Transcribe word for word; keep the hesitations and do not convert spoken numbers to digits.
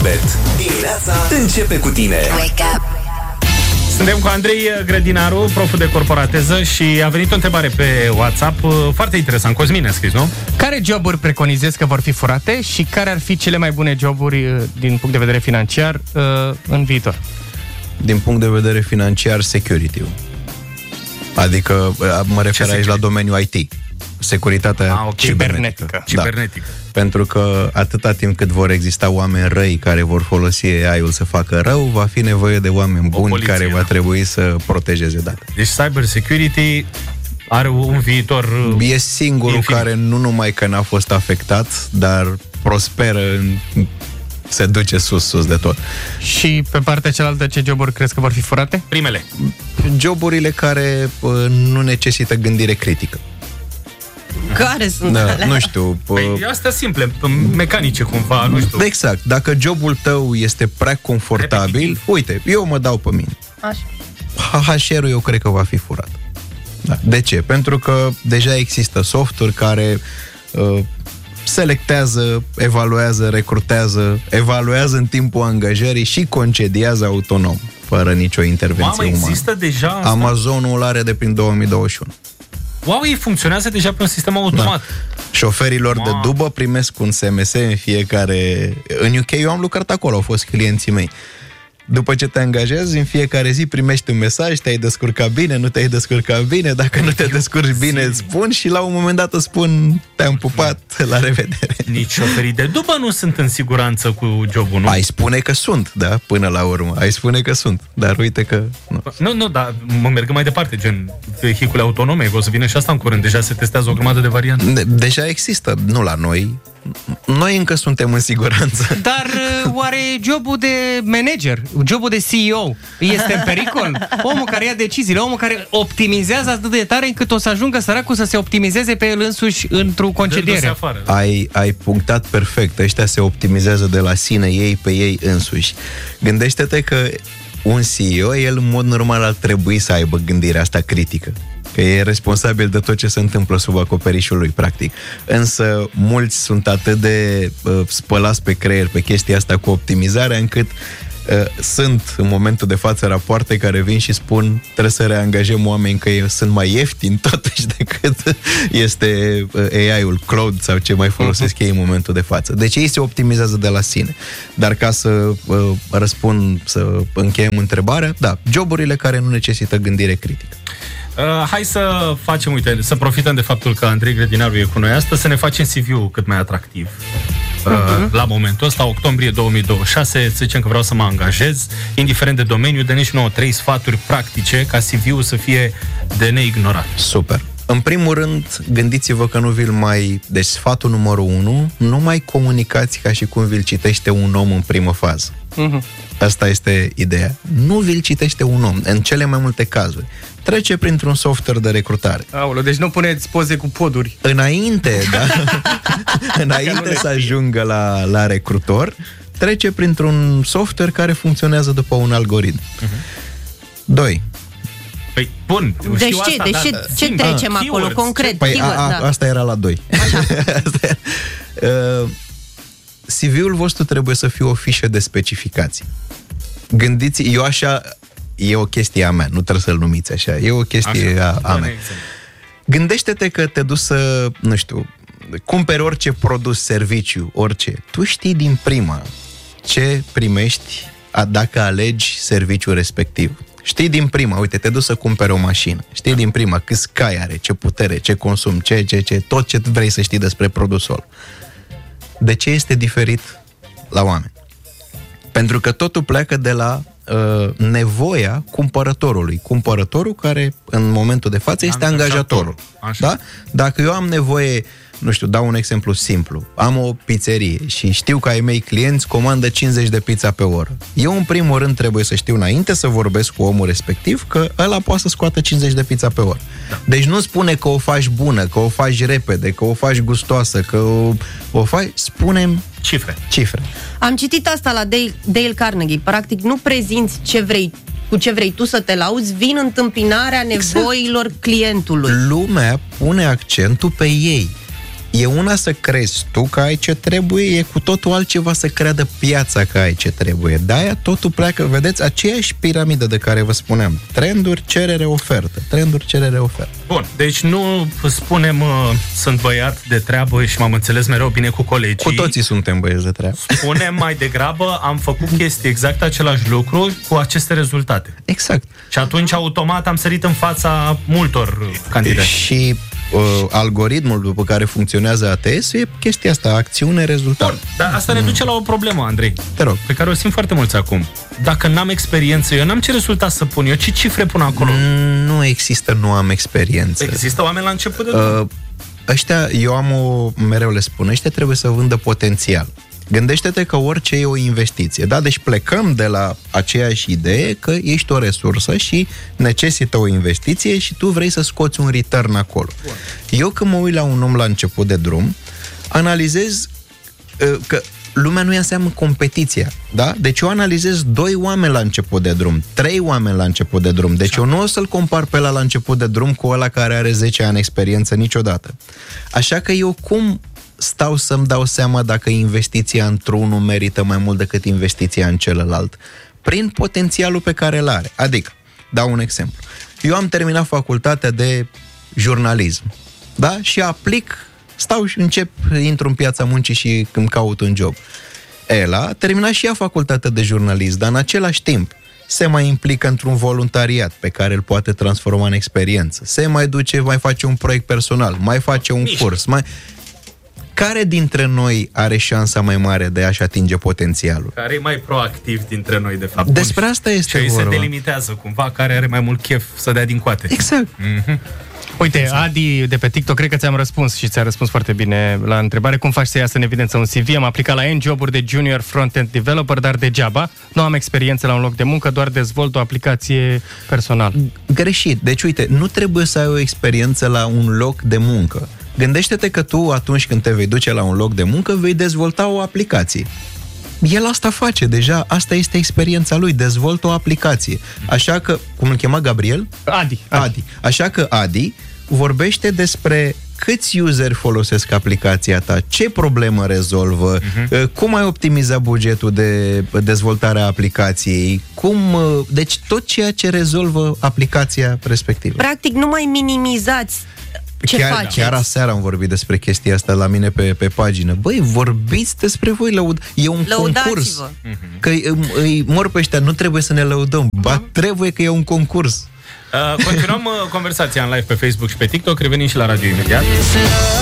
Dimineața începe cu tine. Wake up. Suntem cu Andrei Grădinaru, proful de corporateză, și a venit o întrebare pe WhatsApp foarte interesant. Cosmin a scris, nu? Care joburi preconizezi că vor fi furate și care ar fi cele mai bune joburi din punct de vedere financiar în viitor? Din punct de vedere financiar, security-ul. Adică mă refer aici la domeniul I T. Securitatea ah, okay. cibernetică. Da. Cibernetică. Pentru că atâta timp cât vor exista oameni răi care vor folosi A I-ul să facă rău, va fi nevoie de oameni buni poliție, care da. va trebui să protejeze date. Deci cyber security are un viitor E singurul infinit. Care nu numai că n-a fost afectat, dar prosperă, se duce sus, sus de tot. Și pe partea cealaltă, ce joburi crezi că vor fi furate? Primele. Joburile care uh, nu necesită gândire critică. Care sunt da, alea? Nu știu. Păi, astea simple, mecanice cumva, nu știu. Exact. Dacă jobul tău este prea confortabil, repetitiv. Uite, eu mă dau pe mine. Așa. H R-ul eu cred că va fi furat. Da. De ce? Pentru că deja există softuri care uh, selectează, evaluează, recrutează, evaluează în timpul angajării și concediază autonom, fără nicio intervenție Mamă, umană. există deja asta? Amazonul are de prin două mii douăzeci și unu. Wow, ei funcționează deja pe un sistem automat. Da. Șoferilor wow. de dubă primesc un S M S în fiecare... În U K eu am lucrat acolo, au fost clienții mei. După ce te angajezi, în fiecare zi primești un mesaj, te-ai descurcat bine, nu te-ai descurcat bine, dacă nu te descurci bine îți spun și la un moment dat îți spun te-am pupat, la revedere. Nici șoferii de dubă nu sunt în siguranță cu jobul, nu? Ai spune că sunt, da, până la urmă, ai spune că sunt, dar uite că... Nu, nu, nu dar mă merg mai departe, gen vehicule autonome, că o să vină și asta în curând, deja se testează o grămadă de variante. De- deja există, nu la noi, noi încă suntem în siguranță. Dar oare jobul de manager, jobul de C E O este în pericol? Omul care ia deciziile, omul care optimizează atât de tare încât o să ajungă săracul să se optimizeze pe el însuși într-o concediere. Afară. Ai, ai punctat perfect. Ăștia se optimizează de la sine, ei pe ei însuși. Gândește-te că un C E O, el în mod normal ar trebui să aibă gândirea asta critică, că e responsabil de tot ce se întâmplă sub acoperișul lui, practic. Însă mulți sunt atât de uh, spălați pe creier pe chestia asta cu optimizarea, încât uh, sunt în momentul de față rapoarte care vin și spun trebuie să reangajăm oameni că sunt mai ieftini totuși decât este uh, A I-ul, cloud sau ce mai folosesc uh-huh. ei în momentul de față. Deci ei se optimizează de la sine. Dar ca să uh, răspund, să încheiem întrebarea, da, joburile care nu necesită gândire critică. Uh, hai să facem, uite, să profităm de faptul că Andrei Grădinaru e cu noi astăzi, să ne facem C V-ul cât mai atractiv. Uh, uh-huh. La momentul ăsta, octombrie două mii douăzeci și șase, să zicem că vreau să mă angajez, indiferent de domeniu, dă nici nouă trei sfaturi practice ca C V-ul să fie de neignorat. Super. În primul rând, gândiți-vă că nu vi-l mai... Deci sfatul numărul unu, nu mai comunicați ca și cum vi-l citește un om în primă fază. Uh-huh. Asta este ideea. Nu vi-l citește un om, în cele mai multe cazuri. Trece printr-un software de recrutare. Aoleu, deci nu puneți poze cu poduri. Înainte, da? Înainte să ajungă la, la recrutor, trece printr-un software care funcționează după un algoritm. Uh-huh. Doi. Păi, bun, Deci știu ce, asta, deci dar, ce, ce sim, trecem a, acolo, keywords, concret? Păi keyword, a, a, da. asta era la doi. uh, C V-ul vostru trebuie să fie o fișă de specificații. Gândiți, eu așa, e o chestie a mea, nu trebuie să-l numiți așa, e o chestie așa, a, a mea. Gândește-te că te duci să, nu știu, cumperi orice produs, serviciu, orice. Tu știi din prima ce primești a, dacă alegi serviciul respectiv. Știi din prima, uite, te duci să cumperi o mașină. Știi din prima câți cai are, ce putere, ce consum, ce, ce, ce, tot ce vrei să știi despre produsul. De ce este diferit la oameni? Pentru că totul pleacă de la uh, nevoia cumpărătorului. Cumpărătorul care, în momentul de față, este angajatorul. Da? Dacă eu am nevoie, nu știu, dau un exemplu simplu. Am o pizzerie și știu că ai mei clienți comandă cincizeci de pizza pe oră. Eu, în primul rând, trebuie să știu înainte să vorbesc cu omul respectiv că ăla poate să scoată cincizeci de pizza pe oră. Da. Deci nu spune că o faci bună, că o faci repede, că o faci gustoasă, că o, o faci... Spune-mi cifre. cifre. Am citit asta la Dale, Dale Carnegie. Practic, nu prezinți ce vrei, cu ce vrei tu să te lauzi, vin întâmpinarea nevoilor exact. clientului. Lumea pune accentul pe ei. E una să crezi tu că ai ce trebuie, e cu totul altceva să creadă piața că ai ce trebuie. De-aia totul pleacă, vedeți, aceeași piramidă de care vă spuneam. Trenduri, cerere, ofertă. Trenduri, cerere, ofertă. Bun, deci nu spunem uh, sunt băiat de treabă și m-am înțeles mereu bine cu colegii. Cu toții suntem băieți de treabă. Spunem mai degrabă, am făcut chestii exact același lucru cu aceste rezultate. Exact. Și atunci automat am sărit în fața multor candidați. Și uh, algoritmul după care funcționează A T S e chestia asta, acțiune, rezultat. Bun, dar asta ne duce la o problemă, Andrei. Te rog. Pe care o simt foarte mulți acum. Dacă n-am experiență, eu n-am ce rezultat să pun, eu ce cifre pun acolo? Nu există, nu am experiență. Există oameni la început de drum. Uh, ăștia, eu am o, mereu le spun, ăștia trebuie să vândă potențial. Gândește-te că orice e o investiție, da? Deci plecăm de la aceeași idee că ești o resursă și necesită o investiție și tu vrei să scoți un return acolo. Bun. Eu când mă uit la un om la început de drum, analizez uh, că lumea nu înseamnă competiția, da? Deci eu analizez doi oameni la început de drum, trei oameni la început de drum. Deci eu nu o să-l compar pe ăla la început de drum cu ăla care are zece ani experiență niciodată. Așa că eu cum stau să-mi dau seama dacă investiția într-unul merită mai mult decât investiția în celălalt? Prin potențialul pe care îl are. Adică, dau un exemplu. Eu am terminat facultatea de jurnalism, da? Și aplic, stau și încep, intru în piața muncii și îmi caut un job. Ela a terminat și ea facultatea de jurnalism, dar în același timp se mai implică într-un voluntariat pe care îl poate transforma în experiență. Se mai duce, mai face un proiect personal, mai face un curs, mai... Care dintre noi are șansa mai mare de a-și atinge potențialul? Care e mai proactiv dintre noi, de fapt? Despre asta este și vorba. Și se delimitează cumva care are mai mult chef să dea din coate. Exact. Mm-hmm. Uite, Adi de pe TikTok, cred că ți-am răspuns și ți-a răspuns foarte bine la întrebare. Cum faci să iasă în evidență un C V? Am aplicat la N joburi de junior front-end developer, dar degeaba. Nu am experiență la un loc de muncă, doar dezvolt o aplicație personală. Greșit. Deci, uite, nu trebuie să ai o experiență la un loc de muncă. Gândește-te că tu, atunci când te vei duce la un loc de muncă, vei dezvolta o aplicație. El asta face deja, asta este experiența lui, dezvoltă o aplicație. Așa că, cum îl chema Gabriel? Adi. Adi. Adi. Așa că Adi vorbește despre câți useri folosesc aplicația ta, ce problemă rezolvă, uh-huh. cum ai optimizat bugetul de dezvoltare a aplicației, cum, deci tot ceea ce rezolvă aplicația respectivă. Practic nu mai minimizați ce chiar, faceți. Chiar aseară am vorbit despre chestia asta la mine pe, pe pagină. Băi, vorbiți despre voi, lăud... e un concurs. Că îi, îi mor pe ăștia, nu trebuie să ne lăudăm, ba trebuie că e un concurs. Uh, continuăm uh, conversația în live pe Facebook și pe TikTok, revenim și la radio imediat.